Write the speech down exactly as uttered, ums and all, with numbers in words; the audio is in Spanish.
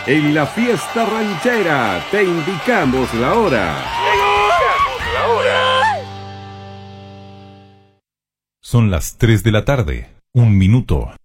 En la fiesta ranchera te indicamos la hora. Te indicamos la hora. Son las tres de la tarde, un minuto.